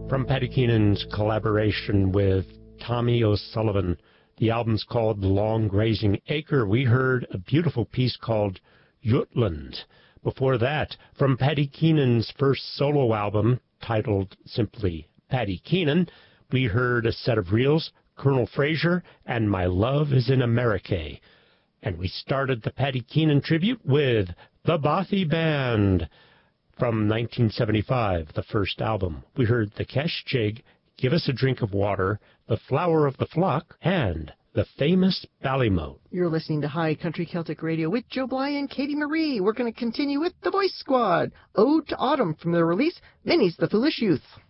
From Paddy Keenan's collaboration with Tommy O'Sullivan, the album's called The Long Grazing Acre. We heard a beautiful piece called Jutland. Before that, from Paddy Keenan's first solo album, titled simply Paddy Keenan, we heard a set of reels, Colonel Fraser and My Love is in America. And we started the Paddy Keenan tribute with the Bothy Band. From 1975, the first album, we heard the Kesh Jig, Give Us a Drink of Water, The Flower of the Flock, and the famous Ballymote. You're listening to High Country Celtic Radio with Joe Bly and Katie Marie. We're going to continue with the Voice Squad, Ode to Autumn from their release, Minnie's the Foolish Youth.